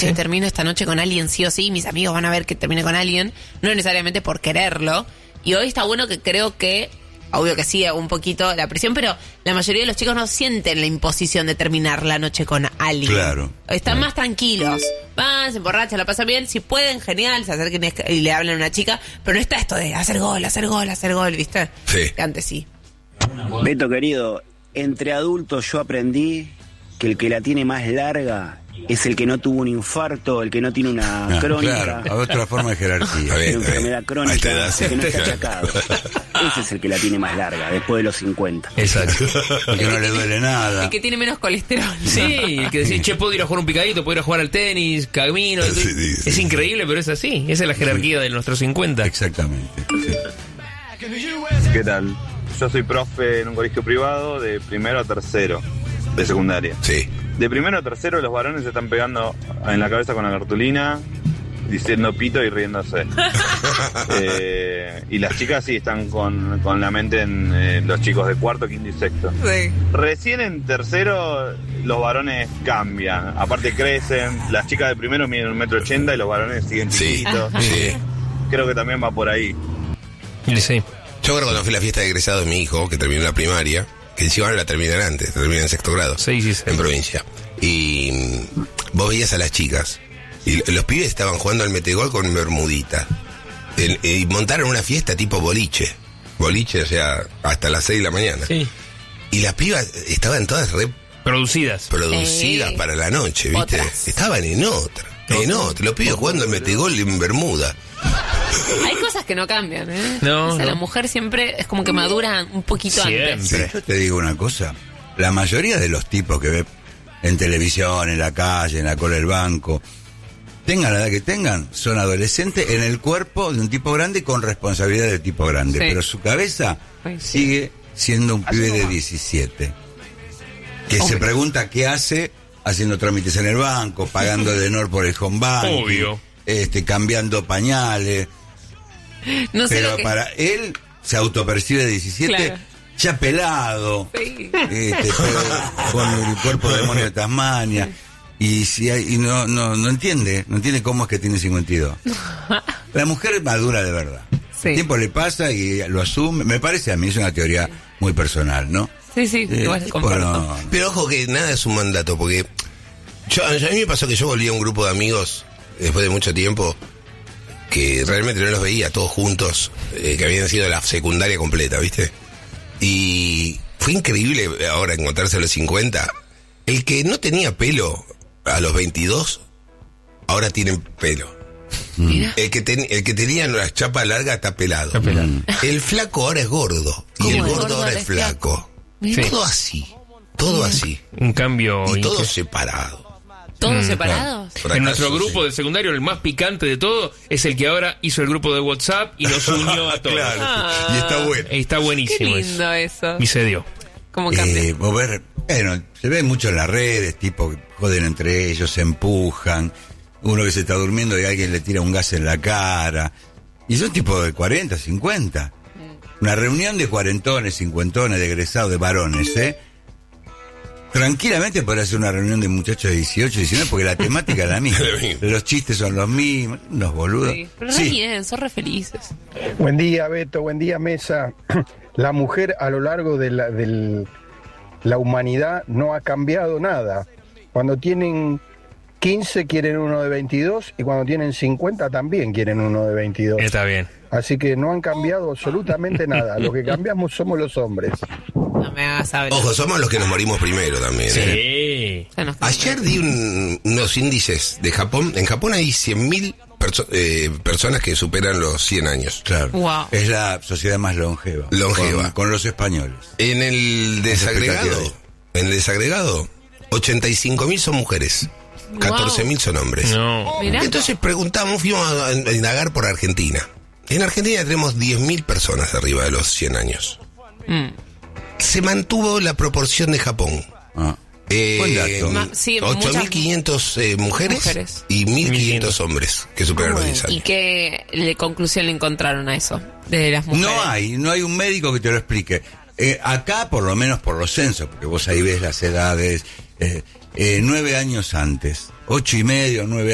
che, termino esta noche con alguien sí o sí, mis amigos van a ver que termine con alguien, no necesariamente por quererlo. Y hoy está bueno que creo que, obvio que sigue un poquito la presión, pero la mayoría de los chicos no sienten la imposición de terminar la noche con alguien. Claro. Están más tranquilos. Van, se emborrachan, la pasan bien. Si pueden, genial, se acerquen y le hablan a una chica. Pero no está esto de hacer gol, ¿viste? Sí. Que antes sí. Beto querido, entre adultos yo aprendí que el que la tiene más larga es el que no tuvo un infarto, el que no tiene una crónica. Claro, hay otra forma de jerarquía. Una enfermedad crónica, el que no está achacado. Ese es el que la tiene más larga, después de los 50. Exacto. El que no le duele nada. El que tiene menos colesterol. Sí, el que decía, che, puedo ir a jugar un picadito, puedo ir a jugar al tenis, camino. Sí, Es increíble, pero es así. Esa es la jerarquía de nuestros 50. Exactamente. Sí. ¿Qué tal? Yo soy profe en un colegio privado de primero a tercero de secundaria. Sí. De primero a tercero los varones se están pegando en la cabeza con la cartulina, diciendo pito y riéndose. Y las chicas sí están con la mente en los chicos de cuarto, quinto y sexto. Sí. Recién en tercero los varones cambian, aparte crecen, las chicas de primero miden 1,80 m y los varones siguen Sí. chiquitos. Sí. Creo que también va por ahí. Sí. Yo creo cuando fui a la fiesta de egresado de mi hijo, que terminó la primaria, que encima ahora la terminan antes, terminan en sexto grado, Sí. en provincia. Y vos veías a las chicas, y los pibes estaban jugando al metegol con bermudita. Y montaron una fiesta tipo boliche, o sea, hasta las 6 de la mañana. Sí. Y las pibas estaban todas Producidas. producidas para la noche, ¿viste? Otras. Estaban en otra. Los pibes jugando al metegol en bermuda. Hay cosas que no cambian, ¿eh? No, o sea, no. la mujer siempre es como que madura un poquito antes. Siempre. Yo te digo una cosa. La mayoría de los tipos que ve en televisión, en la calle, en la cola del banco, tengan la edad que tengan, son adolescentes en el cuerpo de un tipo grande con responsabilidad de tipo grande. Sí. Pero su cabeza Ay, sí. sigue siendo un pibe de 17. Que se pregunta qué hace haciendo trámites en el banco, pagando de honor por el home banking, Obvio. Cambiando pañales. No sé Pero lo que... para él se autopercibe de 17, Claro. ya pelado, Sí. pero con el cuerpo de demonio de Tasmania. Y si hay, y no entiende cómo es que tiene 52. La mujer es madura de verdad. Sí. El tiempo le pasa y lo asume. Me parece a mí, es una teoría muy personal, ¿no? Sí, igual comparto. no. Pero ojo que nada es un mandato, porque a mí me pasó que yo volví a un grupo de amigos después de mucho tiempo que realmente no los veía todos juntos, que habían sido la secundaria completa, ¿viste? Y fue increíble ahora encontrarse a los 50. El que no tenía pelo a los 22, ahora tienen pelo. Mira. El que tenía las chapas largas está pelado. Está pelado. El flaco ahora es gordo. Y el ¿Cómo es gordo ahora es flaco. Mira. Todo así. Un cambio. Y todo increíble. separado. ¿Todos separados? Por En acaso, nuestro grupo sí. de secundario, el más picante de todo es el que ahora hizo el grupo de WhatsApp y nos unió a todos. Claro. Y está bueno. Está Qué buenísimo lindo eso. Y se dio. ¿Cómo cambia? Bueno, se ve mucho en las redes, tipo que joden entre ellos, se empujan, uno que se está durmiendo y alguien le tira un gas en la cara. Y son tipos de 40, 50. Una reunión de cuarentones, cincuentones, de egresados, de varones, Tranquilamente podría ser una reunión de muchachos de 18, 19, porque la temática es la misma. Los chistes son los mismos, unos boludos. Sí, pero re bien, son re felices. Buen día, Beto, buen día, Mesa. La mujer a lo largo de la humanidad no ha cambiado nada. Cuando tienen 15 quieren uno de 22 y cuando tienen 50 también quieren uno de 22. Está bien. Así que no han cambiado absolutamente nada. Lo que cambiamos somos los hombres. No me hagas hablar. Ojo, somos los que nos morimos primero también. Sí. Ya nos Ayer di unos índices de Japón. En Japón hay 100.000 personas que superan los 100 años. Claro. Wow. Es la sociedad más longeva. Longeva. Con los españoles. En el desagregado, 85.000 son mujeres. 14.000 son hombres. No. Mirá. Entonces fuimos a indagar por Argentina. En Argentina tenemos 10.000 personas arriba de los 100 años. Se mantuvo la proporción de Japón. Buen dato. Sí, 8.500 mujeres y 1.500 hombres que superan los 10 ¿Y años. qué conclusión le encontraron a eso de las mujeres? No hay un médico que te lo explique. Acá, por lo menos por los censos, porque vos ahí ves las edades, 9 años antes, 8 y medio, 9